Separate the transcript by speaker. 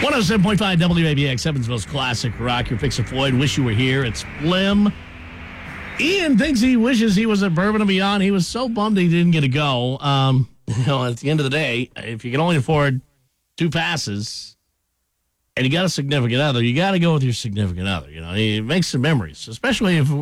Speaker 1: 107.5 WABX, Evansville's classic rock. Your fix of Floyd. Wish you were here. It's Blim. Ian thinks he wishes he was at Bourbon and Beyond. He was so bummed he didn't get to go. At the end of the day, if you can only afford 2 passes and you got a significant other, you got to go with your significant other. It makes some memories, especially if